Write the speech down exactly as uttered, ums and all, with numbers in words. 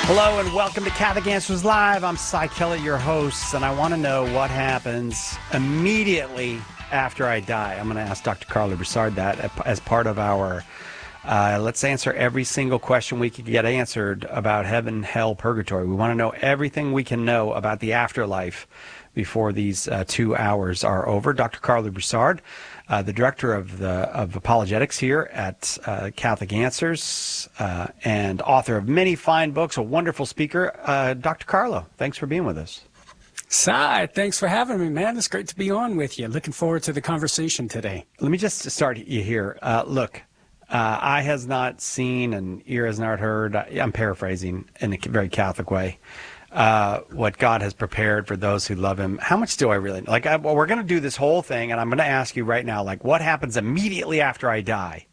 Hello and welcome to Catholic Answers Live. I'm Cy Kellett, your host, and I want to know what happens immediately after I die. I'm going to ask Doctor Carla Broussard that as part of our uh, let's answer every single question we could get answered about heaven, hell, purgatory. We want to know everything we can know about the afterlife before these uh, two hours are over. Doctor Carla Broussard, uh, the director of the of apologetics here at uh, Catholic Answers, uh, and author of many fine books, a wonderful speaker. Uh, Doctor Carla, thanks for being with us. Cy, thanks for having me, man. It's great to be on with you. Looking forward to the conversation today. Let me just start you here. Uh, look, uh, eye has not seen and ear has not heard. I'm paraphrasing in a very Catholic way. Uh, what God has prepared for those who love him. How much do I really know? Like, I, well, we're going to do this whole thing, and I'm going to ask you right now, like, what happens immediately after I die?